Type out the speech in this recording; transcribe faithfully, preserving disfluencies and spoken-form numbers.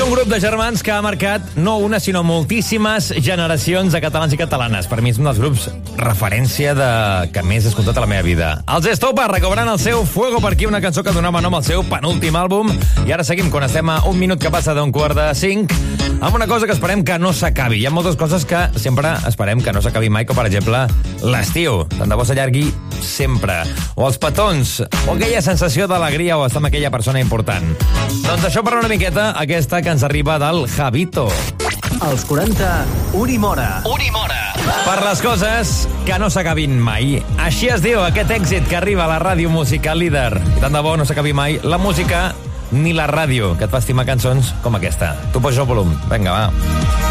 Un grup de germans que ha marcat no una, sinó moltíssimes generacions de catalans i catalanes. Per mi és un dels grups referència de que més he escoltat a la meva vida. Els Estopa recobrant el seu Fuego per aquí, una cançó que donava nom al seu penúltim àlbum. I ara seguim, quan estem a un minut que passa d'un quart de cinc, amb una cosa que esperem que no s'acabi. Hi ha moltes coses que sempre esperem que no s'acabi mai, com per exemple l'estiu. Tant de bo s'allargui sempre. O els petons, o aquella sensació d'alegria o estar amb aquella persona important. Doncs això per una miqueta, aquesta que ens arriba del Javito. Als quaranta, Unimora. Unimora. Per les coses que no s'acabin mai. Així es diu aquest èxit que arriba a la ràdio musical líder. I tant de bo no s'acabi mai la música ni la ràdio, que et fa estimar cançons com aquesta. Tu posa el volum. Vinga, va.